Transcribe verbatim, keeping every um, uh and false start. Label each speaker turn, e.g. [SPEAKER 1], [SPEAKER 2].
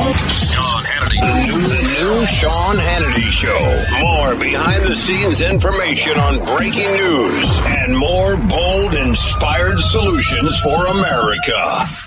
[SPEAKER 1] Sean Hannity. The new, the new Sean Hannity Show. More behind-the-scenes information on breaking news and more bold, inspired solutions for America.